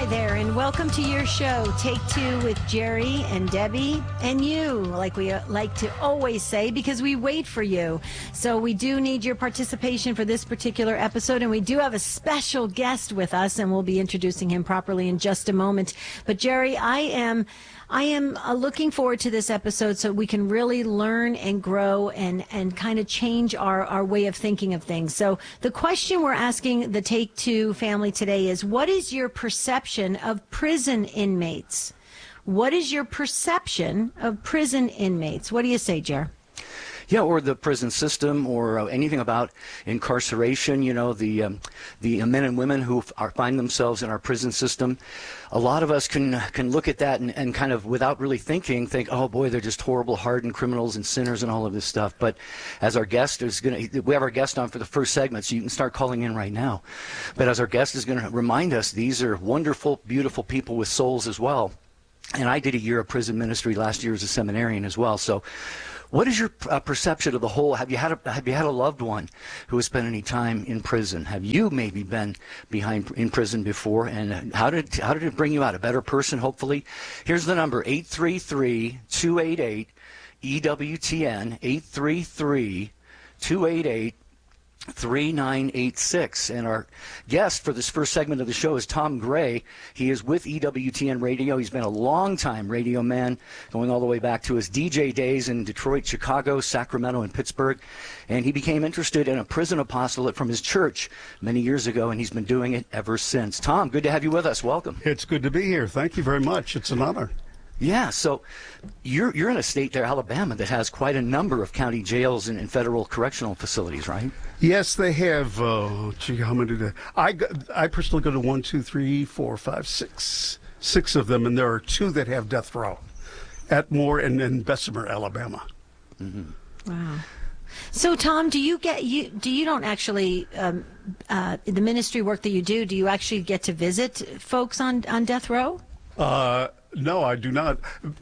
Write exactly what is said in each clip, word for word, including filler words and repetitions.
Hi there, and welcome to your show, Take Two with Jerry and Debbie and you, like we like to always say, because we wait for you. So we do need your participation for this particular episode, and we do have a special guest with us, and we'll be introducing him properly in just a moment. But Jerry, I am... I am uh, looking forward to this episode so we can really learn and grow and, and kind of change our, our way of thinking of things. So the question we're asking the Take Two family today is, what is your perception of prison inmates? What is your perception of prison inmates? What do you say, Jer? Yeah, or the prison system, or uh, anything about incarceration. You know, the um, the men and women who are, find themselves in our prison system. A lot of us can can look at that and, and kind of, without really thinking, think, oh boy, they're just horrible, hardened criminals and sinners and all of this stuff. But as our guest is going to, we have our guest on for the first segment, so you can start calling in right now. But as our guest is going to remind us, these are wonderful, beautiful people with souls as well. And I did a year of prison ministry last year as a seminarian as well. So what is your uh, perception of the whole? Have you had a, have you had a loved one who has spent any time in prison? Have you maybe been behind in prison before? And how did how did it bring you out? A better person, hopefully. Here's the number: eight three three, two eight eight, E W T N. eight three three, two eight eight, three nine eight six. And our guest for this first segment of the show is Tom Gray. He is with E W T N Radio. He's been a long-time radio man, going all the way back to his D J days in Detroit, Chicago, Sacramento, and Pittsburgh. And he became interested in a prison apostolate from his church many years ago, and he's been doing it ever since. Tom, good to have you with us. Welcome. It's good to be here. Thank you very much. It's an honor. Yeah, so you're you're in a state there, Alabama, that has quite a number of county jails and, and federal correctional facilities, right? Yes, they have. Uh, gee, how many? Do I go, I personally go to one, two, three, four, five, six, six of them, and there are two that have death row, Atmore and in Bessemer, Alabama. Mm-hmm. Wow. So, Tom, do you get you do you don't actually um, uh, the ministry work that you do? Do you actually get to visit folks on on death row? Uh. No, I do not.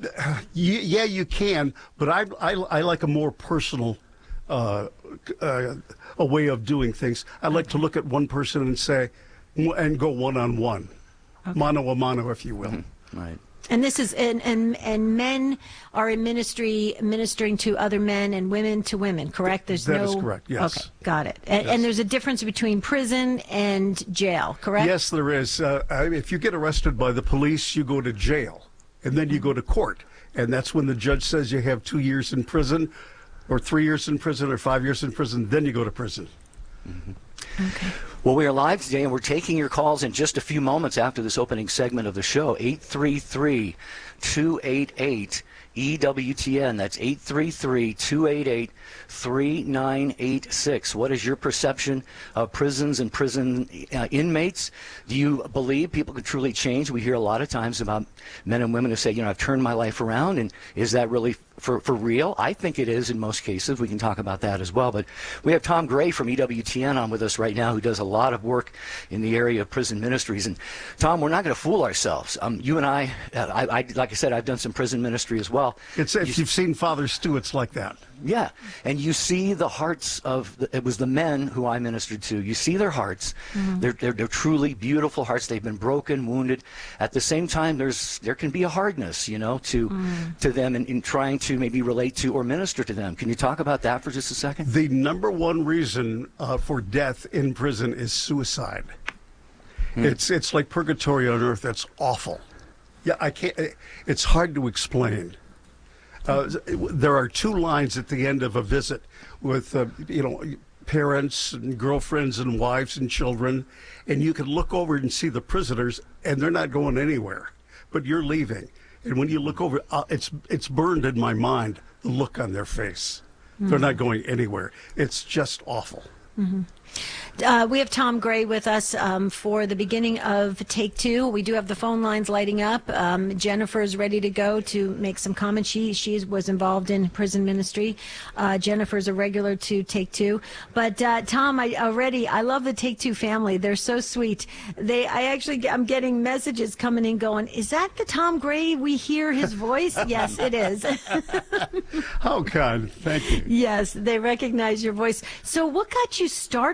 Yeah, you can, but I, I, I like a more personal uh, uh, a way of doing things. I like to look at one person and say, and go one-on-one, okay. Mano a mano, if you will. Mm-hmm. Right. And this is, and, and and men are in ministry, ministering to other men, and women to women, correct? There's that no... is correct, yes. Okay, got it. And, yes. and there's a difference between prison and jail, correct? Yes, there is. Uh, if you get arrested by the police, you go to jail, and then you go to court. And that's when the judge says you have two years in prison, or three years in prison, or five years in prison, then you go to prison. Mm-hmm. Okay. Well, we are live today, and we're taking your calls in just a few moments after this opening segment of the show. eight three three, two eight eight, E W T N. That's eight three three, two eight eight, three nine eight six. What is your perception of prisons and prison uh, inmates? Do you believe people can truly change? We hear a lot of times about men and women who say, you know, I've turned my life around, and is that really for, for real? I think it is in most cases. We can talk about that as well. But we have Tom Gray from E W T N on with us right now, who does a lot of work in the area of prison ministries. And Tom, we're not going to fool ourselves. Um, you and I, I, I, like I said, I've done some prison ministry as well. It's, if you, you've seen Father Stu, it's like that. Yeah, and you see the hearts of, the, it was the men who I ministered to. You see their hearts. Mm-hmm. They're, they're, they're truly beautiful hearts. They've been broken, wounded. At the same time, there's there can be a hardness, you know, to mm. to them in, in trying to maybe relate to or minister to them. Can you talk about that for just a second? The number one reason uh, for death in prison is suicide. Mm. It's it's like purgatory on earth. That's awful. Yeah, I can't. It's hard to explain. Uh, there are two lines at the end of a visit with, uh, you know, parents and girlfriends and wives and children, and you can look over and see the prisoners, and they're not going anywhere, but you're leaving. And when you look over, uh, it's it's burned in my mind, the look on their face. Mm-hmm. They're not going anywhere. It's just awful. Mm-hmm. Uh, we have Tom Gray with us um, for the beginning of Take Two. We do have the phone lines lighting up. Um, Jennifer is ready to go to make some comments. She she was involved in prison ministry. Uh, Jennifer's a regular to Take Two. But uh, Tom, I already I love the Take Two family. They're so sweet. They I actually I'm getting messages coming in going, is that the Tom Gray we hear his voice? Yes, it is. How kind. Thank you. Yes, they recognize your voice. So what got you started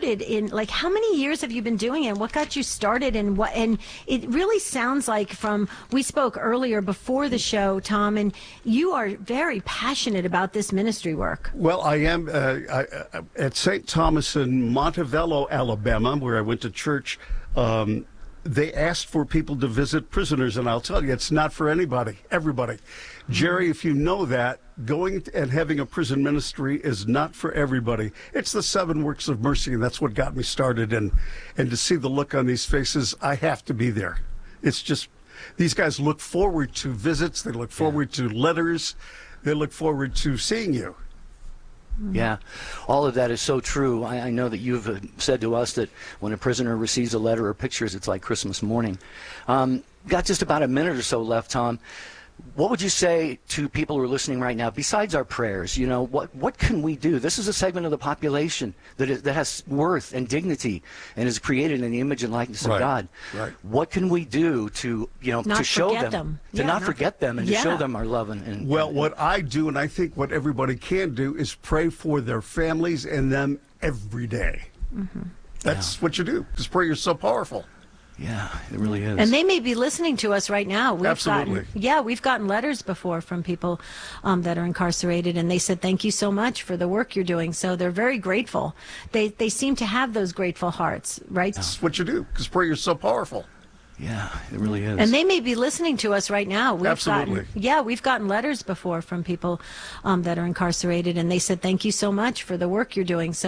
started in, like, how many years have you been doing it? What got you started? And what? And it really sounds like from, we spoke earlier before the show, Tom, and you are very passionate about this ministry work. Well, I am uh, I, uh, at Saint Thomas in Montevallo, Alabama, where I went to church. Um, they asked for people to visit prisoners, and I'll tell you, it's not for anybody, everybody. Jerry, if you know that, going and having a prison ministry is not for everybody. It's the seven works of mercy, and that's what got me started. And, and to see the look on these faces, I have to be there. It's just, these guys look forward to visits. They look forward to letters. They look forward to seeing you. Yeah, all of that is so true. I, I know that you've uh, said to us that when a prisoner receives a letter or pictures, it's like Christmas morning. Um, got just about a minute or so left, Tom. What would you say to people who are listening right now, besides our prayers? You know, what what can we do? This is a segment of the population that is, that has worth and dignity and is created in the image and likeness Right. of God. Right. What can we do to, you know, Not to show forget them, them. to Yeah, not not- forget them and Yeah. to show them our love and, and Well, and- what I do, and I think what everybody can do, is pray for their families and them every day. That's what you do, because prayer is so powerful. yeah, it really is. And they may be listening to us right now. We've Absolutely. Gotten, yeah, we've gotten letters before from people um, that are incarcerated, and they said, thank you so much for the work you're doing. So they're very grateful. They they seem to have those grateful hearts, right? That's what you do, because prayer is so powerful. Yeah, it really is. And they may be listening to us right now. We've Absolutely. Gotten, yeah, we've gotten letters before from people um, that are incarcerated, and they said, thank you so much for the work you're doing. So